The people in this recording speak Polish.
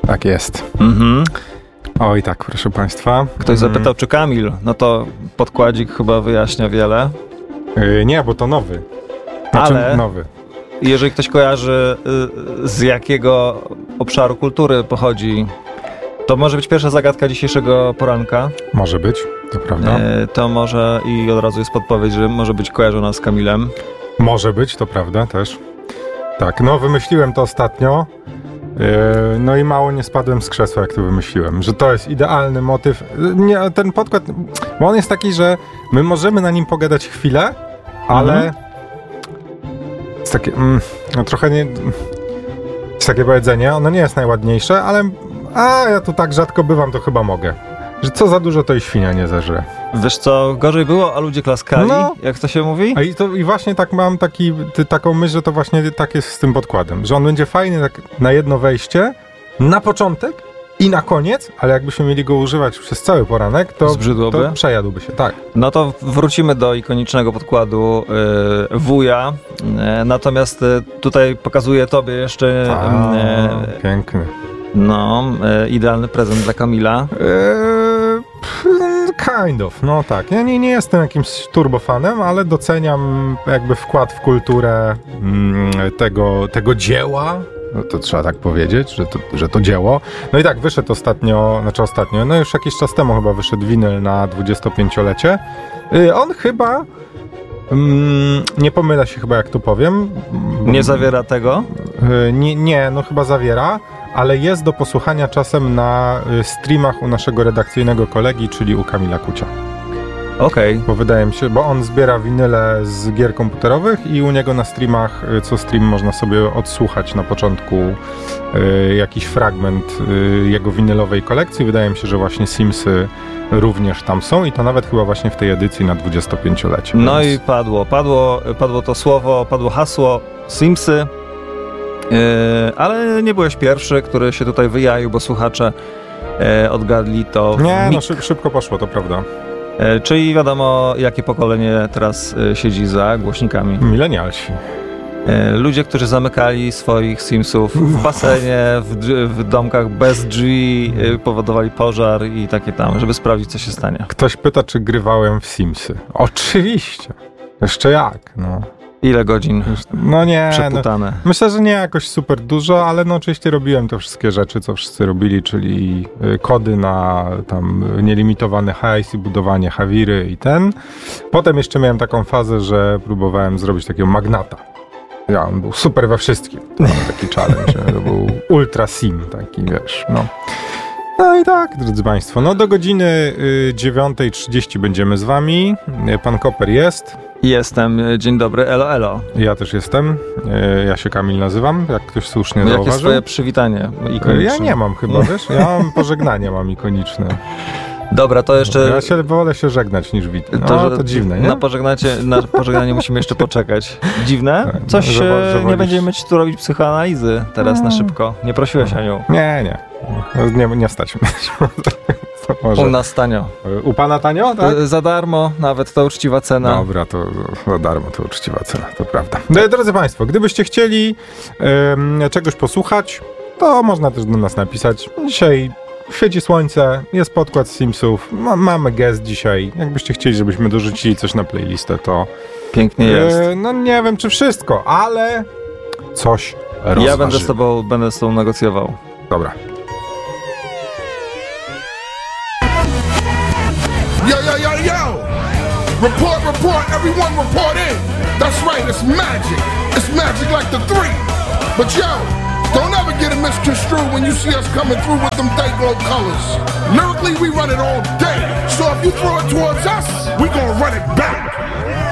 Tak jest. Oj tak, proszę państwa. Ktoś zapytał, czy Kamil, no to podkładzik chyba wyjaśnia wiele. Nie, bo to nowy. Ale nowy. Jeżeli ktoś kojarzy, z jakiego obszaru kultury pochodzi, to może być pierwsza zagadka dzisiejszego poranka. Może być, to prawda. To może i od razu jest podpowiedź, że może być kojarzona z Kamilem. Może być, to prawda też. Tak, no wymyśliłem to ostatnio. No i mało nie spadłem z krzesła, jak to wymyśliłem, że to jest idealny motyw. Nie, ten podkład, bo on jest taki, że my możemy na nim pogadać chwilę, ale jest takie, no trochę nie, jest takie powiedzenie, ono nie jest najładniejsze, ale ja tu tak rzadko bywam, to chyba mogę. Że co za dużo, to i świnia nie zeżre. Wiesz co, gorzej było, a ludzie klaskali, jak to się mówi? I właśnie tak mam taką myśl, że to właśnie tak jest z tym podkładem, że on będzie fajny tak na jedno wejście, na początek i na koniec, ale jakbyśmy mieli go używać przez cały poranek, to przejadłby się, tak. No to wrócimy do ikonicznego podkładu wuja, natomiast tutaj pokazuję tobie jeszcze... Piękny. No, idealny prezent dla Kamila. Kind of, no tak. Ja nie jestem jakimś turbofanem, ale doceniam jakby wkład w kulturę tego dzieła. No to trzeba tak powiedzieć, że to dzieło. No i tak, wyszedł ostatnio, no już jakiś czas temu chyba wyszedł winyl na 25-lecie. On chyba, nie pomylę się chyba jak to powiem. Nie zawiera tego? Nie, no chyba zawiera. Ale jest do posłuchania czasem na streamach u naszego redakcyjnego kolegi, czyli u Kamila Kucia. Okej. Bo wydaje mi się, bo on zbiera winyle z gier komputerowych i u niego na streamach, co stream można sobie odsłuchać na początku jakiś fragment jego winylowej kolekcji. Wydaje mi się, że właśnie Simsy również tam są i to nawet chyba właśnie w tej edycji na 25-lecie. No więc... i padło to słowo, padło hasło Simsy. Ale nie byłeś pierwszy, który się tutaj wyjaił, bo słuchacze odgadli to. Nie, no szybko poszło, to prawda. Czyli wiadomo, jakie pokolenie teraz siedzi za głośnikami. Milenialsi. Ludzie, którzy zamykali swoich Simsów w basenie, w domkach bez drzwi, powodowali pożar i takie tam, żeby sprawdzić, co się stanie. Ktoś pyta, czy grywałem w Simsy. Oczywiście. Jeszcze jak, no. Ile godzin? No nie, przeputane. Myślę, że nie jakoś super dużo, ale no oczywiście robiłem te wszystkie rzeczy, co wszyscy robili, czyli kody na tam nielimitowany hajs i budowanie hawiry i ten. Potem jeszcze miałem taką fazę, że próbowałem zrobić takiego magnata. On był super we wszystkim. Taki challenge, to był ultra sim, taki wiesz, no. No i tak, drodzy państwo, no do godziny 9:30 będziemy z wami. Pan Koper jest. Jestem, dzień dobry, elo, elo. Ja też jestem, ja się Kamil nazywam, jak ktoś słusznie zauważył. Jakie jest twoje przywitanie ikoniczne? Ja nie mam chyba, wiesz, ja mam pożegnanie mam ikoniczne. Dobra, to jeszcze... Ja wolę się żegnać niż witać. No, to dziwne, nie? Na pożegnanie musimy jeszcze poczekać. Dziwne? Coś nie będziemy mieć tu robić psychoanalizy teraz na szybko. Nie prosiłeś o nią? Nie stać mnie. U nas tanio. U pana tanio, tak? Za darmo, nawet to uczciwa cena. Dobra, to za darmo to uczciwa cena, to prawda. Drodzy państwo, gdybyście chcieli czegoś posłuchać, to można też do nas napisać. Dzisiaj świeci słońce, jest podkład z Simsów, mamy gest dzisiaj. Jakbyście chcieli, żebyśmy dorzucili coś na playlistę, to... Pięknie jest. No nie wiem, czy wszystko, ale coś rozważy. Ja będę z tobą negocjował. Dobra. Yo! Report, everyone report in. That's right, it's magic. It's magic like the three. But yo, don't ever get it misconstrued when you see us coming through with them Dayglow colors. Lyrically, we run it all day. So if you throw it towards us, we gonna run it back.